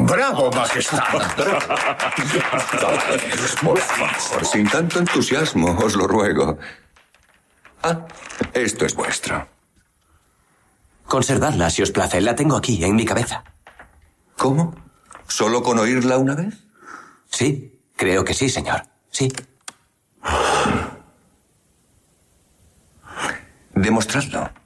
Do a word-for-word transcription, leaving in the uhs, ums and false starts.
¡Bravo, majestad! Por favor, sin tanto entusiasmo, os lo ruego. Ah, esto es vuestro. Conservadla, si os place. La tengo aquí, en mi cabeza. ¿Cómo? ¿Solo con oírla una vez? Sí, creo que sí, señor. Sí. Demostradlo.